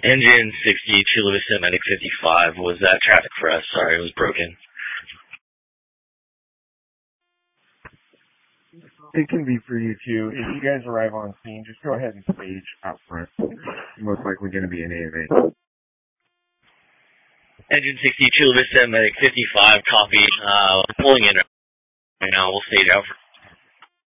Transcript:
Engine 60, Chula Vista Medic 55. Was that traffic for us? Sorry, it was broken. It can be for you too. If you guys arrive on scene, just go ahead and stage out front. Most likely going to be an AMA. Engine 60, Chula Vista Medic 55, copy. Pulling in right now. We'll stage out for